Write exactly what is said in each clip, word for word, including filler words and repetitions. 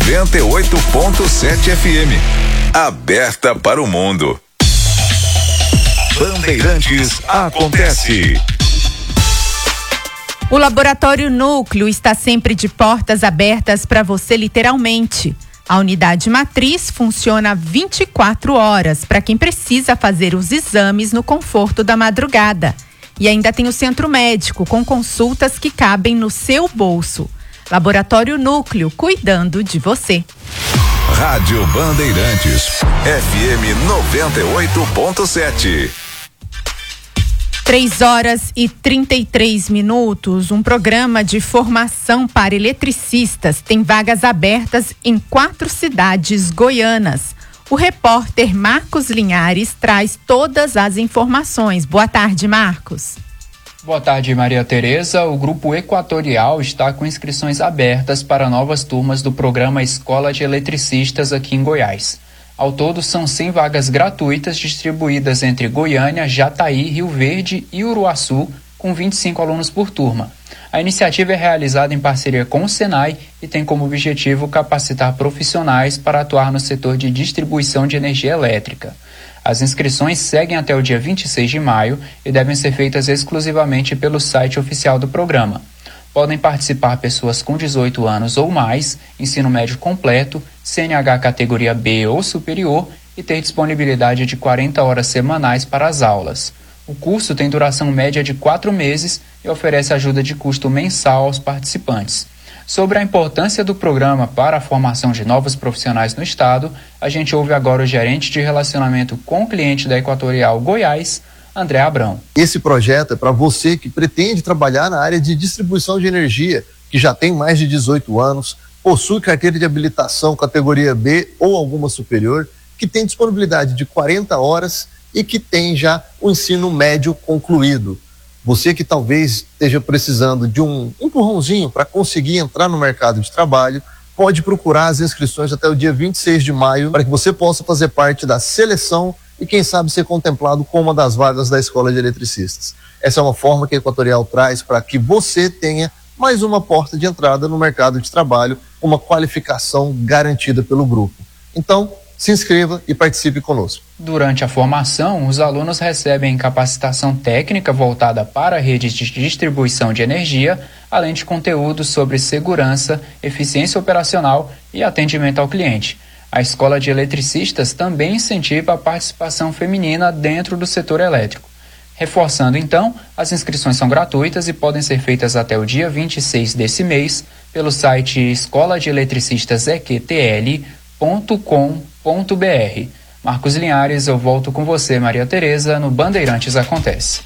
noventa e oito ponto sete F M. Aberta para o mundo. Bandeirantes acontece. O Laboratório Núcleo está sempre de portas abertas para você, literalmente. A unidade matriz funciona vinte e quatro horas para quem precisa fazer os exames no conforto da madrugada. E ainda tem o centro médico com consultas que cabem no seu bolso. Laboratório Núcleo, cuidando de você. Rádio Bandeirantes, F M noventa e oito ponto sete. três horas e trinta e três minutos. Um programa de formação para eletricistas tem vagas abertas em quatro cidades goianas. O repórter Marcos Linhares traz todas as informações. Boa tarde, Marcos. Boa tarde, Maria Tereza. O Grupo Equatorial está com inscrições abertas para novas turmas do programa Escola de Eletricistas aqui em Goiás. Ao todo, são cem vagas gratuitas distribuídas entre Goiânia, Jataí, Rio Verde e Uruaçu, com vinte e cinco alunos por turma. A iniciativa é realizada em parceria com o Senai e tem como objetivo capacitar profissionais para atuar no setor de distribuição de energia elétrica. As inscrições seguem até o dia vinte e seis de maio e devem ser feitas exclusivamente pelo site oficial do programa. Podem participar pessoas com dezoito anos ou mais, ensino médio completo, C N H categoria B ou superior e ter disponibilidade de quarenta horas semanais para as aulas. O curso tem duração média de quatro meses e oferece ajuda de custo mensal aos participantes. Sobre a importância do programa para a formação de novos profissionais no estado, a gente ouve agora o gerente de relacionamento com o cliente da Equatorial Goiás, André Abrão. Esse projeto é para você que pretende trabalhar na área de distribuição de energia, que já tem mais de dezoito anos, possui carteira de habilitação categoria B ou alguma superior, que tem disponibilidade de quarenta horas e que tem já o ensino médio concluído. Você que talvez esteja precisando de um empurrãozinho para conseguir entrar no mercado de trabalho, pode procurar as inscrições até o dia vinte e seis de maio para que você possa fazer parte da seleção e quem sabe ser contemplado com uma das vagas da Escola de Eletricistas. Essa é uma forma que a Equatorial traz para que você tenha mais uma porta de entrada no mercado de trabalho, uma qualificação garantida pelo grupo. Então, se inscreva e participe conosco. Durante a formação, os alunos recebem capacitação técnica voltada para redes de distribuição de energia, além de conteúdos sobre segurança, eficiência operacional e atendimento ao cliente. A Escola de Eletricistas também incentiva a participação feminina dentro do setor elétrico. Reforçando então, as inscrições são gratuitas e podem ser feitas até o dia vinte e seis desse mês pelo site escola de eletricistas e q t l ponto com ponto b r. Marcos Linhares, eu volto com você, Maria Tereza, no Bandeirantes Acontece.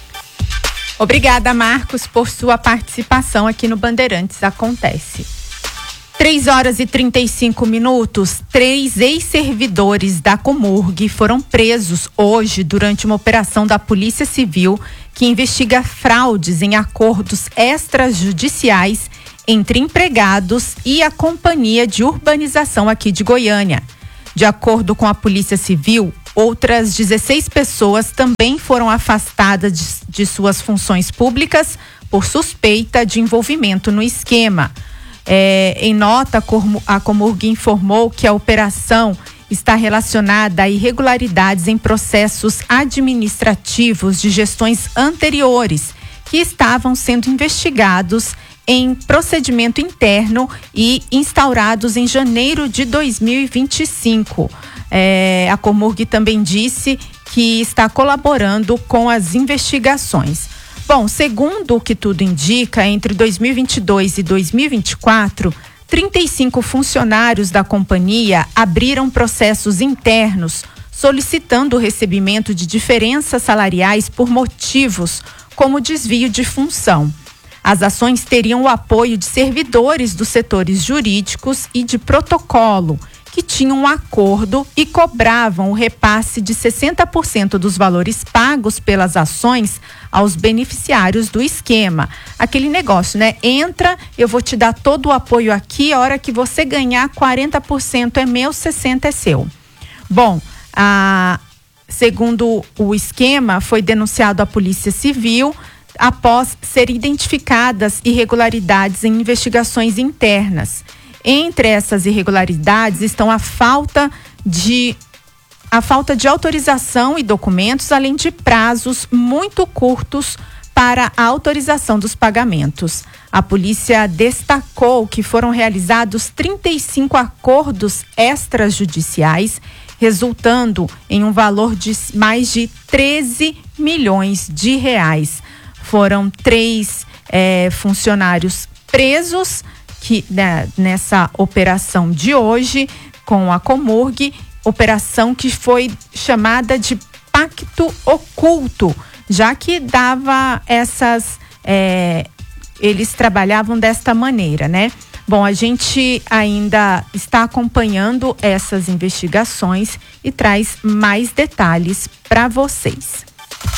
Obrigada, Marcos, por sua participação aqui no Bandeirantes Acontece. três horas e trinta e cinco minutos, três ex-servidores da Comurg foram presos hoje durante uma operação da Polícia Civil que investiga fraudes em acordos extrajudiciais entre empregados e a Companhia de Urbanização aqui de Goiânia. De acordo com a Polícia Civil, outras dezesseis pessoas também foram afastadas de, de suas funções públicas por suspeita de envolvimento no esquema. É, em nota, a Comurg informou que a operação está relacionada a irregularidades em processos administrativos de gestões anteriores que estavam sendo investigados em procedimento interno e instaurados em janeiro de dois mil e vinte e cinco. É, a Comurg também disse que está colaborando com as investigações. Bom, segundo o que tudo indica, entre dois mil e vinte e dois e dois mil e vinte e quatro, trinta e cinco funcionários da companhia abriram processos internos solicitando o recebimento de diferenças salariais por motivos como desvio de função. As ações teriam o apoio de servidores dos setores jurídicos e de protocolo, que tinham um acordo e cobravam o repasse de sessenta por cento dos valores pagos pelas ações aos beneficiários do esquema. Aquele negócio, né? Entra, eu vou te dar todo o apoio aqui, a hora que você ganhar, quarenta por cento é meu, sessenta por cento é seu. Bom, a, segundo o esquema, foi denunciado à Polícia Civil após serem identificadas irregularidades em investigações internas. Entre essas irregularidades estão a falta de a falta de autorização e documentos, além de prazos muito curtos para a autorização dos pagamentos. A polícia destacou que foram realizados trinta e cinco acordos extrajudiciais, resultando em um valor de mais de treze milhões de reais. Foram três eh, funcionários presos que, né, nessa operação de hoje com a Comurg, operação que foi chamada de pacto oculto, já que dava essas, é, eles trabalhavam desta maneira, né? Bom, a gente ainda está acompanhando essas investigações e traz mais detalhes para vocês.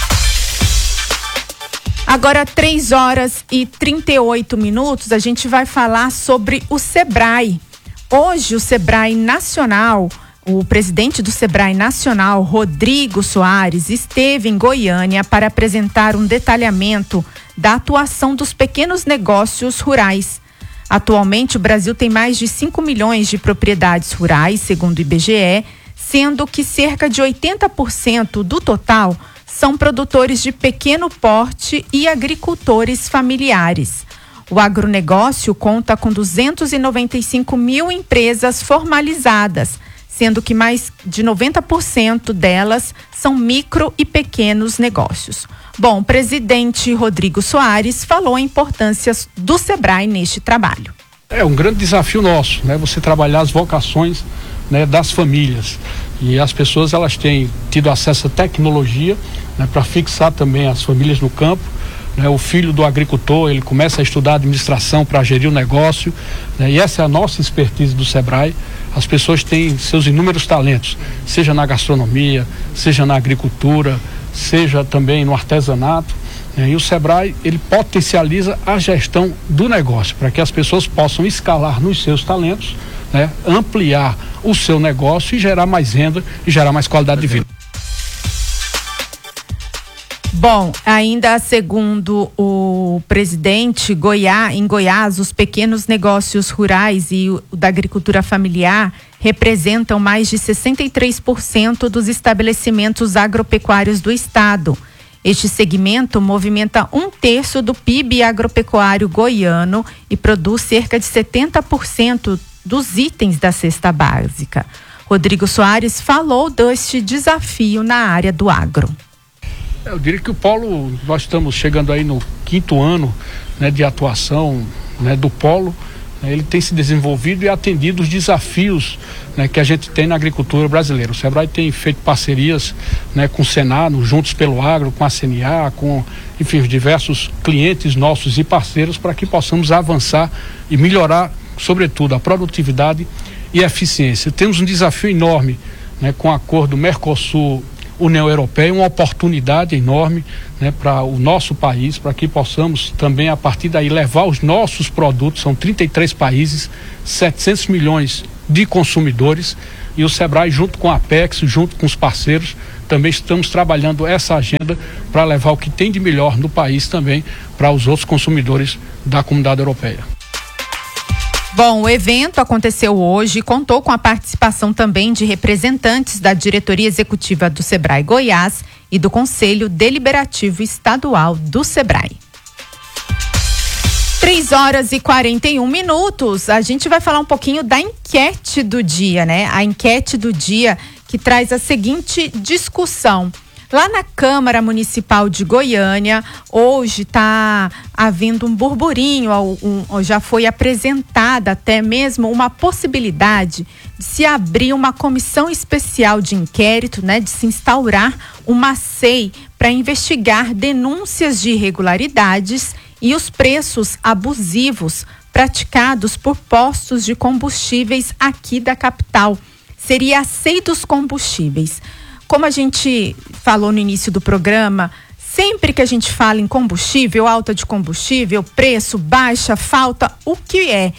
Agora, três horas e trinta e oito minutos, a gente vai falar sobre o Sebrae. Hoje, o Sebrae Nacional, o presidente do Sebrae Nacional, Rodrigo Soares, esteve em Goiânia para apresentar um detalhamento da atuação dos pequenos negócios rurais. Atualmente, o Brasil tem mais de cinco milhões de propriedades rurais, segundo o I B G E, sendo que cerca de oitenta por cento do total são produtores de pequeno porte e agricultores familiares. O agronegócio conta com duzentos e noventa e cinco mil empresas formalizadas, sendo que mais de noventa por cento delas são micro e pequenos negócios. Bom, o presidente Rodrigo Soares falou a importância do Sebrae neste trabalho. É um grande desafio nosso, né? Você trabalhar as vocações, né, das famílias. E as pessoas, elas têm tido acesso à tecnologia, né, para fixar também as famílias no campo. Né? O filho do agricultor, ele começa a estudar administração para gerir o negócio, né? E essa é a nossa expertise do Sebrae. As pessoas têm seus inúmeros talentos, seja na gastronomia, seja na agricultura, seja também no artesanato, né? E o Sebrae, ele potencializa a gestão do negócio, para que as pessoas possam escalar nos seus talentos, né? Ampliar o seu negócio e gerar mais renda e gerar mais qualidade de vida. Bom, ainda segundo o presidente, Goiás, em Goiás, os pequenos negócios rurais e o da agricultura familiar representam mais de sessenta e três por cento dos estabelecimentos agropecuários do estado. Este segmento movimenta um terço do P I B agropecuário goiano e produz cerca de setenta por cento dos itens da cesta básica. Rodrigo Soares falou deste desafio na área do agro. Eu diria que o polo, nós estamos chegando aí no quinto ano, né, de atuação, né, do polo, né, ele tem se desenvolvido e atendido os desafios, né, que a gente tem na agricultura brasileira. O Sebrae tem feito parcerias, né, com o Senado, Juntos pelo Agro, com a C N A, com, enfim, os diversos clientes nossos e parceiros, para que possamos avançar e melhorar, sobretudo, a produtividade e a eficiência. Temos um desafio enorme, né, com o acordo Mercosul União Europeia, uma oportunidade enorme, né, para o nosso país, para que possamos também, a partir daí, levar os nossos produtos. São trinta e três países, setecentos milhões de consumidores, e o Sebrae, junto com a Apex, junto com os parceiros, também estamos trabalhando essa agenda para levar o que tem de melhor no país também para os outros consumidores da comunidade europeia. Bom, o evento aconteceu hoje e contou com a participação também de representantes da diretoria executiva do Sebrae Goiás e do Conselho Deliberativo Estadual do Sebrae. três horas e quarenta e um minutos. A gente vai falar um pouquinho da enquete do dia, né? A enquete do dia que traz a seguinte discussão. Lá na Câmara Municipal de Goiânia, hoje está havendo um burburinho, um, um, já foi apresentada até mesmo uma possibilidade de se abrir uma comissão especial de inquérito, né, de se instaurar uma C E I para investigar denúncias de irregularidades e os preços abusivos praticados por postos de combustíveis aqui da capital. Seria a C E I dos combustíveis. Como a gente falou no início do programa, sempre que a gente fala em combustível, alta de combustível, preço, baixa, falta, o que é?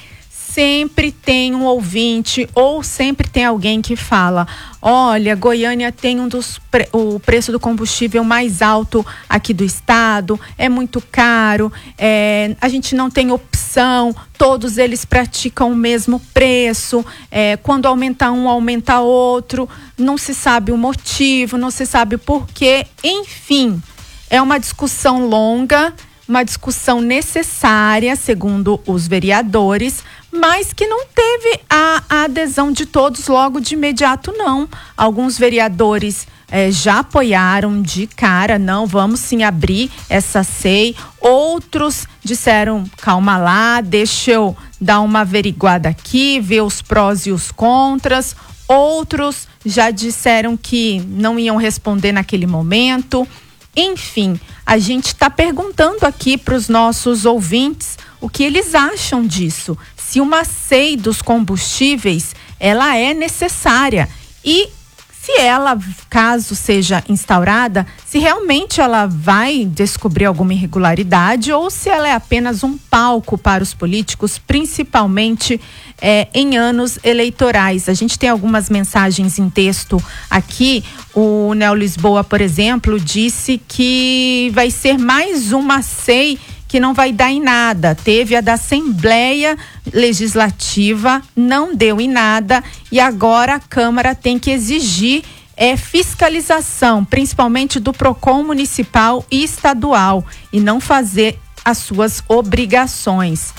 sempre tem um ouvinte ou sempre tem alguém que fala: olha, Goiânia tem um dos pre- o preço do combustível mais alto aqui do estado, é muito caro, é, a gente não tem opção, todos eles praticam o mesmo preço, é, quando aumenta um, aumenta outro, não se sabe o motivo, não se sabe o porquê, enfim, é uma discussão longa, uma discussão necessária, segundo os vereadores, mas que não teve a, a adesão de todos logo de imediato, não. Alguns vereadores eh, já apoiaram de cara, não, vamos sim abrir essa C E I. Outros disseram, calma lá, deixa eu dar uma averiguada aqui, ver os prós e os contras. Outros já disseram que não iam responder naquele momento. Enfim, a gente está perguntando aqui para os nossos ouvintes o que eles acham disso. Se uma C E I dos combustíveis, ela é necessária e se ela, caso seja instaurada, se realmente ela vai descobrir alguma irregularidade ou se ela é apenas um palco para os políticos, principalmente é, em anos eleitorais. A gente tem algumas mensagens em texto aqui. O Neo Lisboa, por exemplo, disse que vai ser mais uma C E I que não vai dar em nada. Teve a da Assembleia Legislativa, não deu em nada e agora a Câmara tem que exigir é, fiscalização, principalmente do PROCON municipal e estadual, e não fazer as suas obrigações.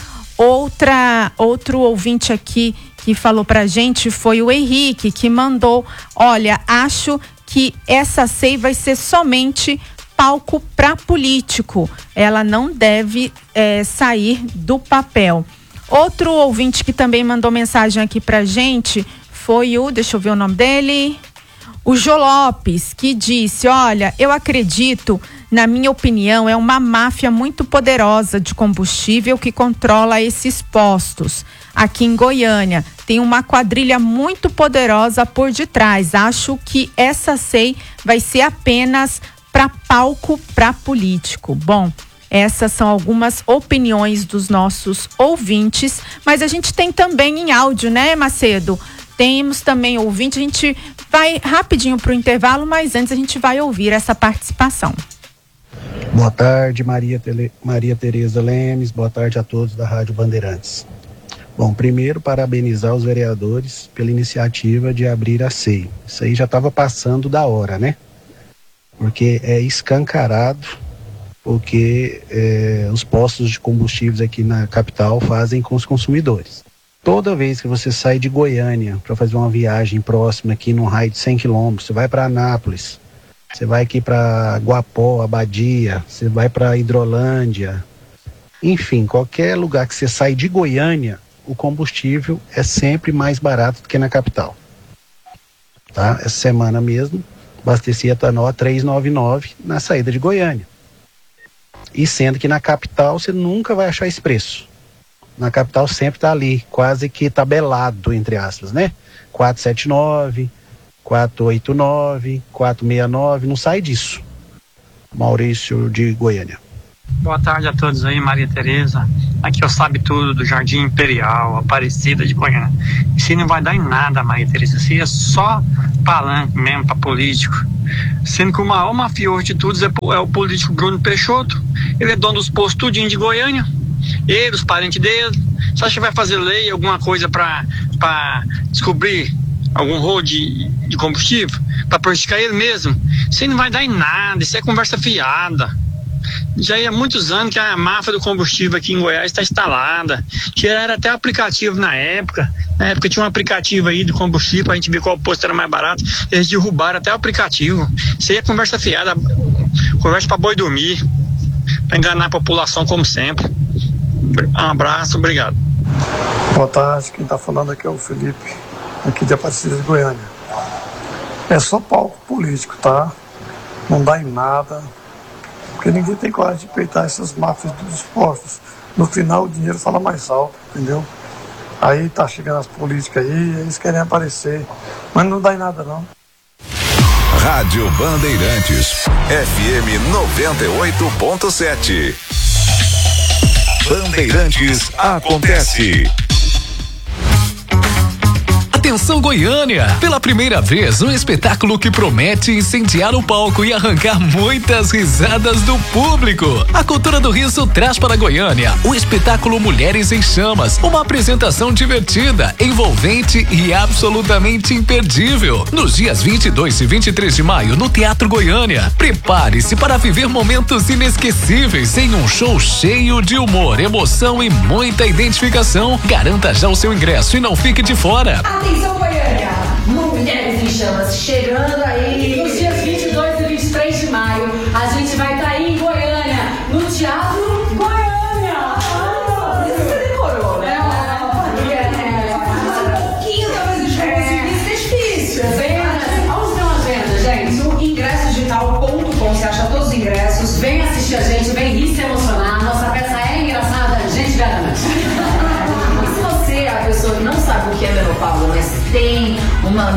Outra, outro ouvinte aqui que falou pra gente foi o Henrique, que mandou: olha, acho que essa C E I vai ser somente palco para político, ela não deve é, sair do papel. Outro ouvinte que também mandou mensagem aqui pra gente foi o, deixa eu ver o nome dele, o Jô Lopes, que disse: olha, eu acredito, na minha opinião, é uma máfia muito poderosa de combustível que controla esses postos. Aqui em Goiânia tem uma quadrilha muito poderosa por detrás. Acho que essa C E I vai ser apenas para palco, para político. Bom, essas são algumas opiniões dos nossos ouvintes, mas a gente tem também em áudio, né, Macedo? Temos também ouvinte, a gente vai rapidinho para o intervalo, mas antes a gente vai ouvir essa participação. Boa tarde, Maria, Tele... Maria Tereza Lemes, boa tarde a todos da Rádio Bandeirantes. Bom, primeiro parabenizar os vereadores pela iniciativa de abrir a C E I. Isso aí já estava passando da hora, né? Porque é escancarado porque é, os postos de combustíveis aqui na capital fazem com os consumidores. Toda vez que você sai de Goiânia para fazer uma viagem próxima aqui num raio de cem quilômetros, você vai para Anápolis, você vai aqui para Guapó, Abadia, você vai para Hidrolândia, enfim, qualquer lugar que você sai de Goiânia, o combustível é sempre mais barato do que na capital. Tá? Essa semana mesmo, abasteci etanol a três reais e noventa e nove centavos na saída de Goiânia. E sendo que na capital você nunca vai achar esse preço. Na capital sempre está ali, quase que tabelado, entre aspas, né? quatro reais e setenta e nove centavos, quatro reais e oitenta e nove centavos, quatro reais e sessenta e nove centavos, não sai disso. Maurício de Goiânia. Boa tarde a todos aí, Maria Tereza. Aqui é o Sabe Tudo do Jardim Imperial, Aparecida de Goiânia. Isso não vai dar em nada, Maria Tereza. Isso é só palanque mesmo para político. Sendo que o maior mafioso de todos é, é o político Bruno Peixoto. Ele é dono dos postos tudinho de Goiânia. Ele, os parentes dele. Você acha que vai fazer lei, alguma coisa para descobrir algum rolo de, de combustível? Para prejudicar ele mesmo? Isso aí não vai dar em nada. Isso é conversa fiada. Já há muitos anos que a máfia do combustível aqui em Goiás está instalada. Tiraram até aplicativo na época. Na época tinha um aplicativo aí do combustível para a gente ver qual posto era mais barato. Eles derrubaram até o aplicativo. Isso aí é conversa fiada. Conversa para boi dormir. Para enganar a população como sempre. Um abraço, obrigado. Boa tarde, quem está falando aqui é o Felipe, aqui de Aparecida de Goiânia. É só palco político, tá? Não dá em nada. Porque ninguém tem coragem de peitar essas máfias dos postos. No final o dinheiro fala mais alto, entendeu? Aí tá chegando as políticas aí, eles querem aparecer. Mas não dá em nada não. Rádio Bandeirantes, F M noventa e oito ponto sete. Bandeirantes acontece. Atenção Goiânia! Pela primeira vez, um espetáculo que promete incendiar o palco e arrancar muitas risadas do público. A Cultura do Riso traz para Goiânia o espetáculo Mulheres em Chamas, uma apresentação divertida, envolvente e absolutamente imperdível. Nos dias vinte e dois e vinte e três de maio, no Teatro Goiânia. Prepare-se para viver momentos inesquecíveis em um show cheio de humor, emoção e muita identificação. Garanta já o seu ingresso e não fique de fora. Atenção Goiânia, Mulheres em Chamas, chegando aí nos dias vinte e dois e vinte e três de maio, a gente vai estar aí em Goiânia, no Teatro Goiânia. Ah, você decorou, né? Um pouquinho talvez a gente conseguisse, é difícil. Vamos ter uma agenda, gente, no ingresso digital ponto com, você acha todos os ingressos, vem assistir a gente, vem rir, se emocionar, nossa peça é engraçada, a gente garante. A pessoa que não sabe o que é menopausa, mas tem uma